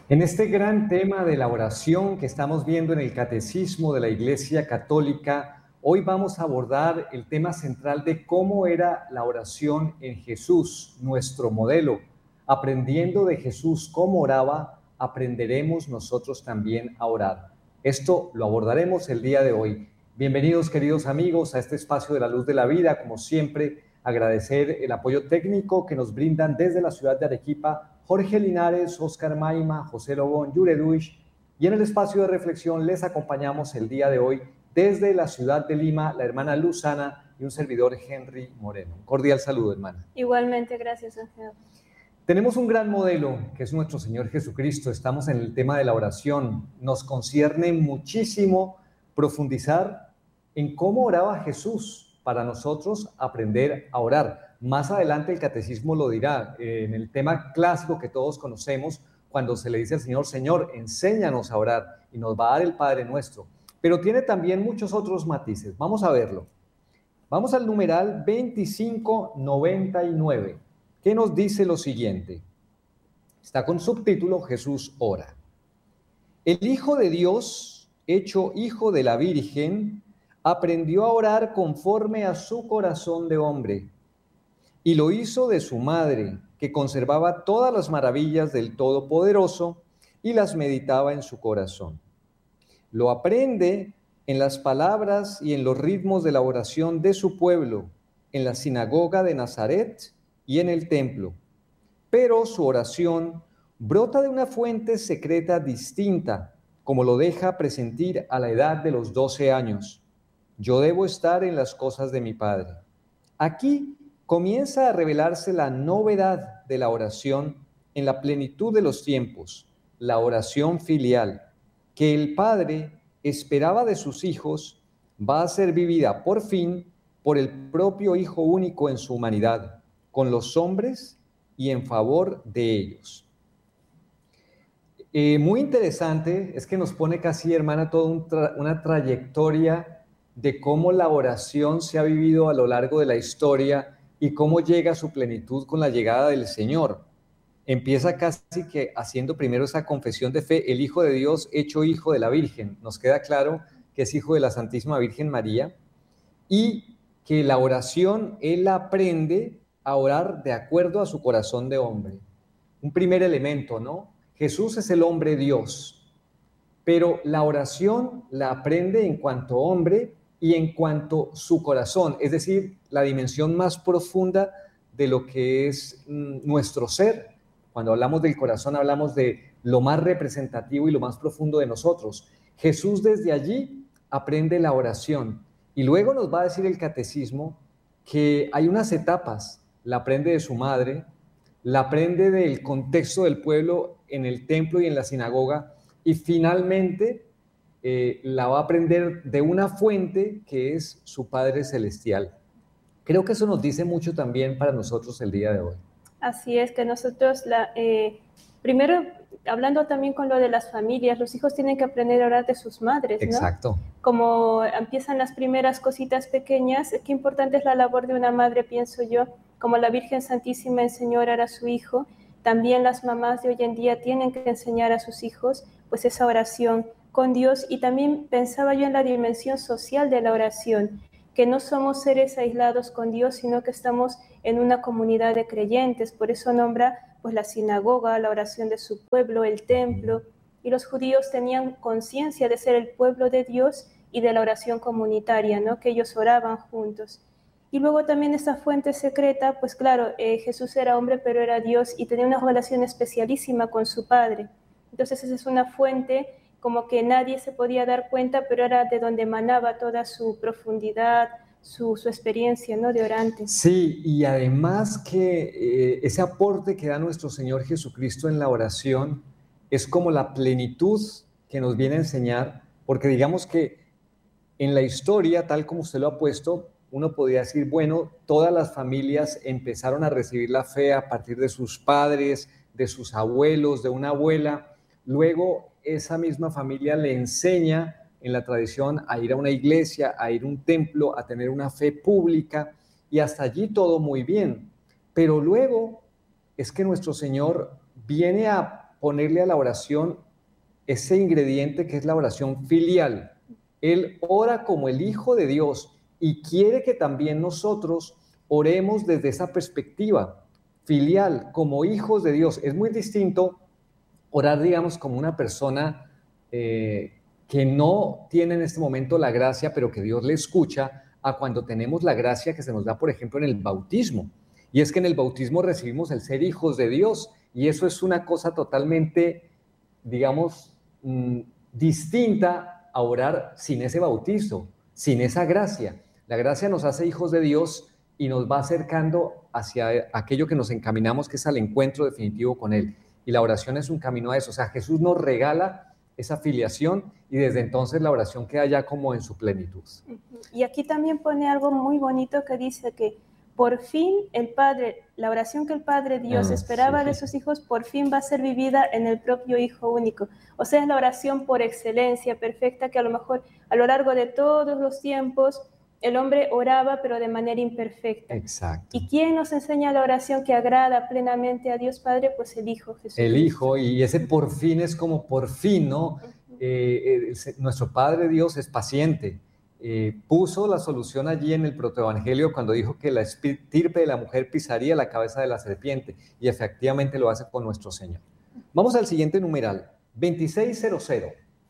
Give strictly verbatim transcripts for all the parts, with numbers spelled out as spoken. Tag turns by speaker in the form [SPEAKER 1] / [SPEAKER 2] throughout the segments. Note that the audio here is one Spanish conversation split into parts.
[SPEAKER 1] En este gran tema de la oración que estamos viendo en el Catecismo de la Iglesia Católica, hoy vamos a abordar el tema central de cómo era la oración en Jesús, nuestro modelo. Aprendiendo de Jesús cómo oraba, aprenderemos nosotros también a orar. Esto lo abordaremos el día de hoy. Bienvenidos, queridos amigos, a este espacio de la luz de la vida. Como siempre, agradecer el apoyo técnico que nos brindan desde la ciudad de Arequipa Jorge Linares, Oscar Maima, José Lobón, Yure Duish, y en el espacio de reflexión les acompañamos el día de hoy desde la ciudad de Lima, la hermana Luzana y un servidor Henry Moreno. Un cordial saludo, hermana.
[SPEAKER 2] Igualmente, gracias, Ángel.
[SPEAKER 1] Tenemos un gran modelo que es nuestro Señor Jesucristo. Estamos en el tema de la oración. Nos concierne muchísimo profundizar en cómo oraba Jesús para nosotros aprender a orar. Más adelante el catecismo lo dirá, eh, en el tema clásico que todos conocemos, cuando se le dice al Señor, Señor, enséñanos a orar, y nos va a dar el Padre Nuestro. Pero tiene también muchos otros matices. Vamos a verlo. Vamos al numeral veinticinco noventa y nueve, que nos dice lo siguiente. Está con subtítulo Jesús ora. El Hijo de Dios, hecho Hijo de la Virgen, aprendió a orar conforme a su corazón de hombre, y lo hizo de su madre, que conservaba todas las maravillas del Todopoderoso y las meditaba en su corazón. Lo aprende en las palabras y en los ritmos de la oración de su pueblo, en la sinagoga de Nazaret y en el templo. Pero su oración brota de una fuente secreta distinta, como lo deja presentir a la edad de los doce años. Yo debo estar en las cosas de mi Padre. Aquí comienza a revelarse la novedad de la oración en la plenitud de los tiempos, la oración filial, que el Padre esperaba de sus hijos, va a ser vivida por fin por el propio Hijo único en su humanidad, con los hombres y en favor de ellos. Eh, muy interesante es que nos pone casi, hermana, toda un tra- una trayectoria de cómo la oración se ha vivido a lo largo de la historia y cómo llega a su plenitud con la llegada del Señor. Empieza casi que haciendo primero esa confesión de fe, el Hijo de Dios hecho Hijo de la Virgen. Nos queda claro que es Hijo de la Santísima Virgen María y que la oración Él aprende a orar de acuerdo a su corazón de hombre. Un primer elemento, ¿no? Jesús es el hombre Dios, pero la oración la aprende en cuanto hombre y en cuanto su corazón, es decir, la dimensión más profunda de lo que es mm, nuestro ser. Cuando hablamos del corazón hablamos de lo más representativo y lo más profundo de nosotros. Jesús desde allí aprende la oración y luego nos va a decir el catecismo que hay unas etapas. La aprende de su madre, la aprende del contexto del pueblo en el templo y en la sinagoga y finalmente eh, la va a aprender de una fuente que es su Padre Celestial. Creo que eso nos dice mucho también para nosotros el día de hoy.
[SPEAKER 2] Así es que nosotros, la, eh, primero, hablando también con lo de las familias, los hijos tienen que aprender a orar de sus madres, ¿no?
[SPEAKER 1] Exacto.
[SPEAKER 2] Como empiezan las primeras cositas pequeñas, qué importante es la labor de una madre, pienso yo, como la Virgen Santísima enseñó a orar a su hijo, también las mamás de hoy en día tienen que enseñar a sus hijos, pues esa oración con Dios, y también pensaba yo en la dimensión social de la oración, que no somos seres aislados con Dios, sino que estamos en una comunidad de creyentes. Por eso nombra pues la sinagoga, la oración de su pueblo, el templo, y los judíos tenían conciencia de ser el pueblo de Dios y de la oración comunitaria, ¿no? Que ellos oraban juntos. Y luego también esa fuente secreta, pues claro, eh, Jesús era hombre, pero era Dios y tenía una relación especialísima con su Padre. Entonces esa es una fuente como que nadie se podía dar cuenta, pero era de donde emanaba toda su profundidad, su, su experiencia, ¿no? De orante.
[SPEAKER 1] Sí, y además que eh, ese aporte que da nuestro Señor Jesucristo en la oración es como la plenitud que nos viene a enseñar, porque digamos que en la historia, tal como usted lo ha puesto, uno podría decir, bueno, todas las familias empezaron a recibir la fe a partir de sus padres, de sus abuelos, de una abuela. Luego, esa misma familia le enseña en la tradición a ir a una iglesia, a ir a un templo, a tener una fe pública, y hasta allí todo muy bien. Pero luego es que nuestro Señor viene a ponerle a la oración ese ingrediente que es la oración filial. Él ora como el Hijo de Dios y quiere que también nosotros oremos desde esa perspectiva filial, como hijos de Dios. Es muy distinto orar, digamos, como una persona eh, que no tiene en este momento la gracia, pero que Dios le escucha, a cuando tenemos la gracia que se nos da, por ejemplo, en el bautismo. Y es que en el bautismo recibimos el ser hijos de Dios, y eso es una cosa totalmente, digamos, mmm, distinta a orar sin ese bautizo, sin esa gracia. La gracia nos hace hijos de Dios y nos va acercando hacia aquello que nos encaminamos, que es al encuentro definitivo con Él. Y la oración es un camino a eso. O sea, Jesús nos regala esa filiación y desde entonces la oración queda ya como en su plenitud.
[SPEAKER 2] Y aquí también pone algo muy bonito que dice que por fin el Padre, la oración que el Padre Dios ah, esperaba sí. de sus hijos, por fin va a ser vivida en el propio Hijo único. O sea, es la oración por excelencia, perfecta, que a lo mejor a lo largo de todos los tiempos el hombre oraba, pero de manera imperfecta.
[SPEAKER 1] Exacto.
[SPEAKER 2] ¿Y quién nos enseña la oración que agrada plenamente a Dios Padre? Pues el Hijo Jesús.
[SPEAKER 1] El Hijo, y ese por fin es como por fin, ¿no? Uh-huh. eh, eh, nuestro Padre Dios es paciente. Eh, puso la solución allí en el protoevangelio cuando dijo que la estirpe de la mujer pisaría la cabeza de la serpiente, y efectivamente lo hace con nuestro Señor. Vamos al siguiente numeral, veintiséis cero cero.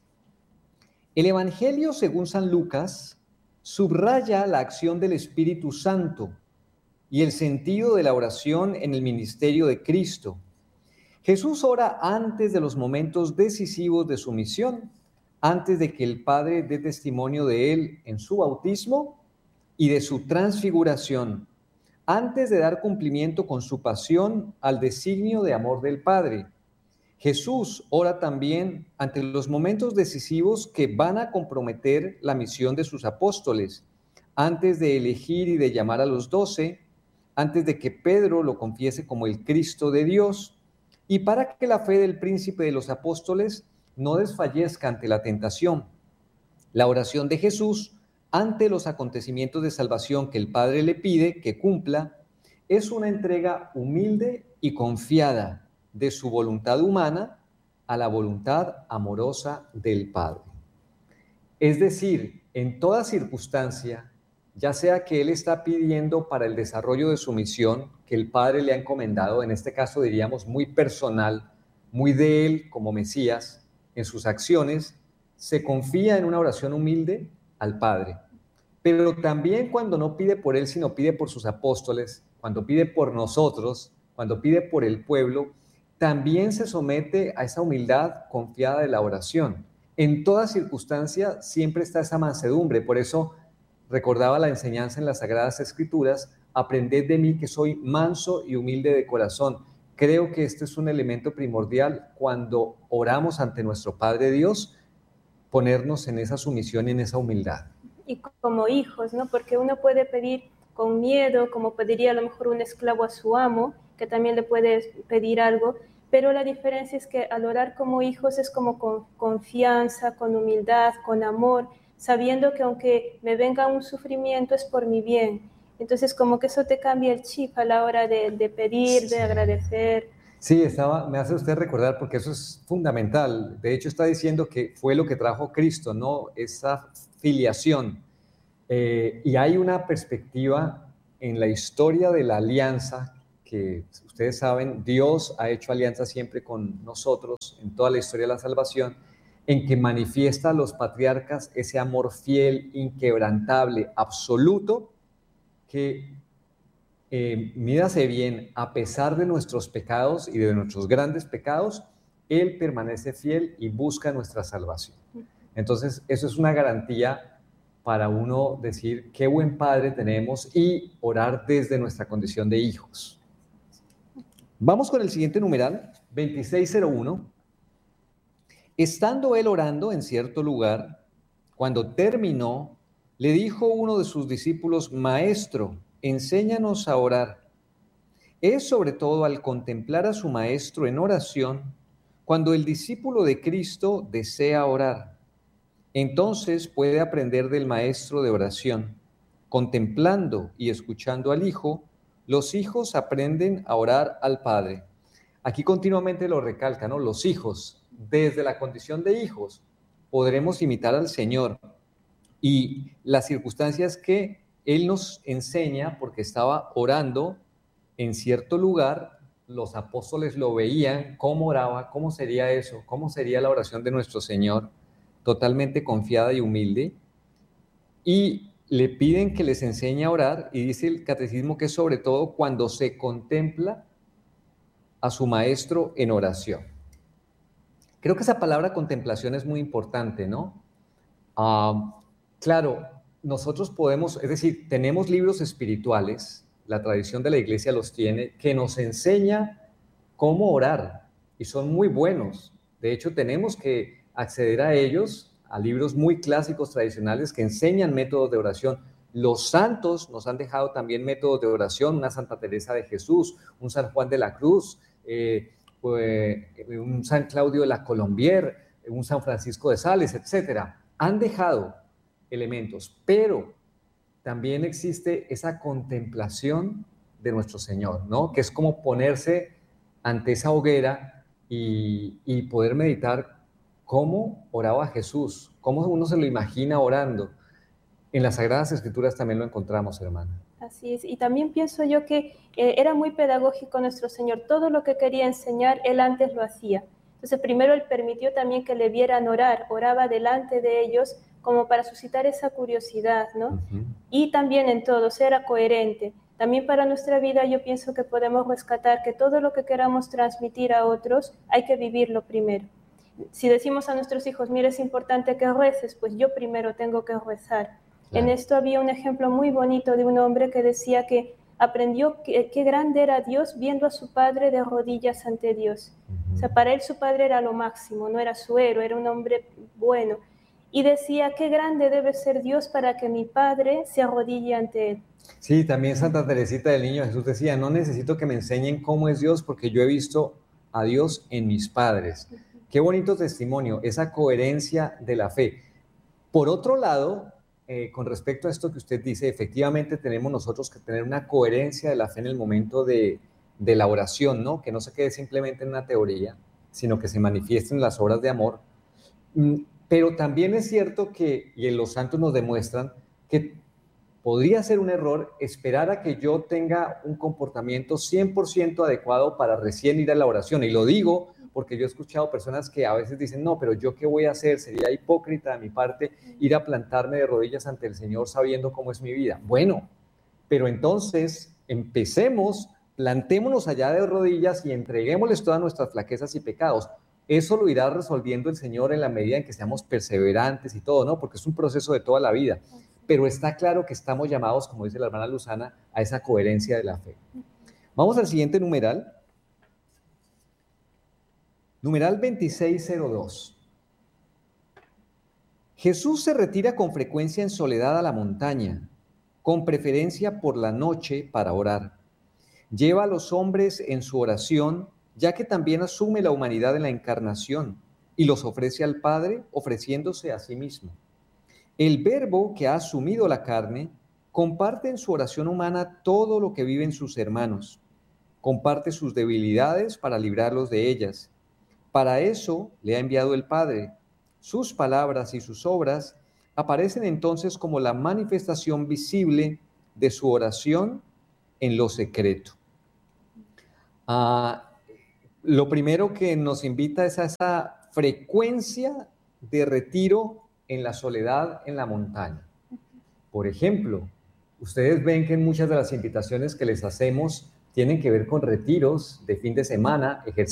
[SPEAKER 1] El Evangelio según San Lucas subraya la acción del Espíritu Santo y el sentido de la oración en el ministerio de Cristo. Jesús ora antes de los momentos decisivos de su misión, antes de que el Padre dé testimonio de Él en su bautismo y de su transfiguración, antes de dar cumplimiento con su pasión al designio de amor del Padre. Jesús ora también ante los momentos decisivos que van a comprometer la misión de sus apóstoles, antes de elegir y de llamar a los doce, antes de que Pedro lo confiese como el Cristo de Dios, y para que la fe del príncipe de los apóstoles no desfallezca ante la tentación. La oración de Jesús ante los acontecimientos de salvación que el Padre le pide que cumpla es una entrega humilde y confiada de su voluntad humana a la voluntad amorosa del Padre. Es decir, en toda circunstancia, ya sea que Él está pidiendo para el desarrollo de su misión, que el Padre le ha encomendado, en este caso diríamos muy personal, muy de Él como Mesías, en sus acciones, se confía en una oración humilde al Padre. Pero también cuando no pide por Él, sino pide por sus apóstoles, cuando pide por nosotros, cuando pide por el pueblo, también se somete a esa humildad confiada de la oración. En toda circunstancia siempre está esa mansedumbre. Por eso recordaba la enseñanza en las Sagradas Escrituras: aprended de mí que soy manso y humilde de corazón. Creo que este es un elemento primordial cuando oramos ante nuestro Padre Dios, ponernos en esa sumisión y en esa humildad.
[SPEAKER 2] Y como hijos, ¿no? Porque uno puede pedir con miedo, como pediría a lo mejor un esclavo a su amo, que también le puede pedir algo, pero la diferencia es que al orar como hijos es como con confianza, con humildad, con amor, sabiendo que aunque me venga un sufrimiento es por mi bien. Entonces como que eso te cambia el chip a la hora de, de pedir, sí. de agradecer.
[SPEAKER 1] Sí, estaba, me hace usted recordar, porque eso es fundamental. De hecho está diciendo que fue lo que trajo Cristo, ¿no? Esa filiación. Eh, y hay una perspectiva en la historia de la alianza que ustedes saben, Dios ha hecho alianza siempre con nosotros en toda la historia de la salvación, en que manifiesta a los patriarcas ese amor fiel, inquebrantable, absoluto, que eh, mídase bien, a pesar de nuestros pecados y de nuestros grandes pecados, Él permanece fiel y busca nuestra salvación. Entonces, eso es una garantía para uno decir qué buen Padre tenemos y orar desde nuestra condición de hijos. Vamos con el siguiente numeral, veintiséis cero uno. Estando él orando en cierto lugar, cuando terminó, le dijo uno de sus discípulos: Maestro, enséñanos a orar. Es sobre todo al contemplar a su maestro en oración, cuando el discípulo de Cristo desea orar. Entonces puede aprender del maestro de oración. Contemplando y escuchando al Hijo, los hijos aprenden a orar al Padre. aquí continuamente lo recalca, ¿no? Los hijos, desde la condición de hijos, podremos imitar al Señor. Y las circunstancias que Él nos enseña, porque estaba orando en cierto lugar, los apóstoles lo veían, cómo oraba, cómo sería eso, cómo sería la oración de nuestro Señor, totalmente confiada y humilde, y le piden que les enseñe a orar, y dice el catecismo que es sobre todo cuando se contempla a su maestro en oración. Creo que esa palabra contemplación es muy importante, ¿no? Uh, claro, nosotros podemos, es decir, tenemos libros espirituales, la tradición de la iglesia los tiene, que nos enseña cómo orar, y son muy buenos. De hecho, tenemos que acceder a ellos, a libros muy clásicos tradicionales que enseñan métodos de oración. Los santos nos han dejado también métodos de oración, una Santa Teresa de Jesús, un San Juan de la Cruz, eh, pues, un San Claudio de la Colombière, un San Francisco de Sales, etcétera. Han dejado elementos, pero también existe esa contemplación de nuestro Señor, ¿no? Que es como ponerse ante esa hoguera y, y poder meditar cómo oraba Jesús, cómo uno se lo imagina orando. En las Sagradas Escrituras también lo encontramos, hermana.
[SPEAKER 2] Así es, y también pienso yo que eh, era muy pedagógico nuestro Señor, todo lo que quería enseñar, Él antes lo hacía. Entonces primero Él permitió también que le vieran orar, oraba delante de ellos como para suscitar esa curiosidad, ¿no? Uh-huh. Y también en todo, era coherente. También para nuestra vida yo pienso que podemos rescatar que todo lo que queramos transmitir a otros hay que vivirlo primero. Si decimos a nuestros hijos, mira, es importante que reces, pues yo primero tengo que rezar. Claro. En esto había un ejemplo muy bonito de un hombre que decía que aprendió que, qué grande era Dios viendo a su padre de rodillas ante Dios. Uh-huh. O sea, para él su padre era lo máximo, no era su héroe, era un hombre bueno. Y decía, qué grande debe ser Dios para que mi padre se arrodille ante él.
[SPEAKER 1] Sí, también Santa Teresita del Niño Jesús decía, no necesito que me enseñen cómo es Dios porque yo he visto a Dios en mis padres. Uh-huh. Qué bonito testimonio, esa coherencia de la fe. Por otro lado, eh, con respecto a esto que usted dice, efectivamente tenemos nosotros que tener una coherencia de la fe en el momento de, de la oración, ¿no? Que no se quede simplemente en una teoría, sino que se manifieste en las obras de amor. Pero también es cierto que, y los santos nos demuestran, que podría ser un error esperar a que yo tenga un comportamiento cien por ciento adecuado para recién ir a la oración. Y lo digo porque yo he escuchado personas que a veces dicen, no, pero ¿yo qué voy a hacer? Sería hipócrita de mi parte ir a plantarme de rodillas ante el Señor sabiendo cómo es mi vida. Bueno, pero entonces empecemos, plantémonos allá de rodillas y entreguémosles todas nuestras flaquezas y pecados. Eso lo irá resolviendo el Señor en la medida en que seamos perseverantes y todo, ¿no? Porque es un proceso de toda la vida. Pero está claro que estamos llamados, como dice la hermana Luzana, a esa coherencia de la fe. Vamos al siguiente numeral. Numeral veintiséis cero dos. Jesús se retira con frecuencia en soledad a la montaña, con preferencia por la noche para orar. Lleva a los hombres en su oración, ya que también asume la humanidad en la encarnación y los ofrece al Padre ofreciéndose a sí mismo. El Verbo que ha asumido la carne comparte en su oración humana todo lo que viven sus hermanos, comparte sus debilidades para librarlos de ellas. Para eso le ha enviado el Padre. Sus palabras y sus obras aparecen entonces como la manifestación visible de su oración en lo secreto. Ah, Lo primero que nos invita es a esa frecuencia de retiro en la soledad en la montaña. Por ejemplo, ustedes ven que en muchas de las invitaciones que les hacemos tienen que ver con retiros de fin de semana, ejercicios